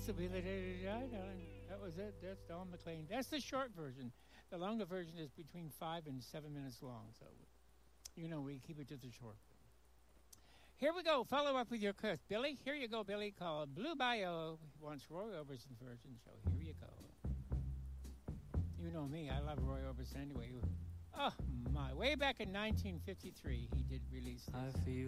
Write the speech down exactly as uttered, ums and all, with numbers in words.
will be the day that I die. That was it. That's Don McLean. That's the short version. The longer version is between five and seven minutes long. So, you know, we keep it to the short. Here we go. Follow up with your request. Billy, here you go, Billy. Called Blue Bayou. He wants Roy Orbison's version, so here you go. You know me. I love Roy Orbison anyway. Oh, my. Way back in nineteen fifty-three, he did release this. I feel